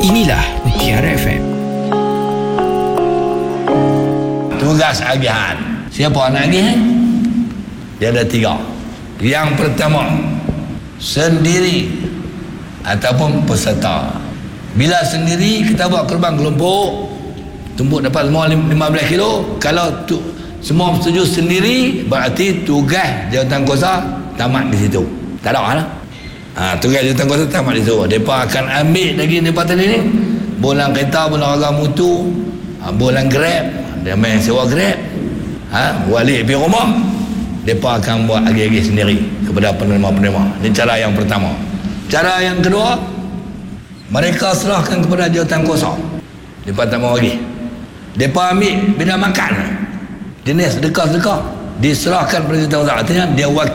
Inilah Mutiara FM. Tugas agihan. Siapa nak agih? Dia ada 3. Yang pertama, sendiri ataupun peserta. Bila sendiri, kita buat kerbang kelompok, tumbuk dapat 15 kilo. Kalau semua setuju sendiri, berarti tugas jawatankuasa tamat di situ. Tak ada lah. Tugas jawatankuasa tamat di situ. Mereka akan ambil lagi mereka tadi ni, bolang kereta, bolang harga mutu, bolang grab. Dia main sewa grab, balik pergi rumah. Mereka akan buat agi-agi sendiri kepada penerima-penerima. Ini cara yang pertama. Cara yang kedua, mereka serahkan kepada jawatankuasa. Mereka tak mau lagi. Mereka ambil benda makan, jenis sedekah-sedekah, diserahkan kepada jawatankuasa. Artinya dia wakil